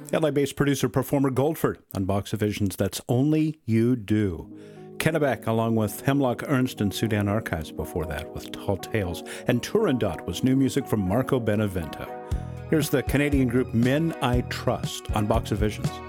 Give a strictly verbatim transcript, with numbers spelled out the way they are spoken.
L A-based producer-performer Goldford on Box of Visions, That's Only You Do. Kennebec, along with Hemlock Ernst and Sudan Archives before that with Tall Tales. And Turandot was new music from Marco Benevento. Here's the Canadian group Men I Trust on Box of Visions.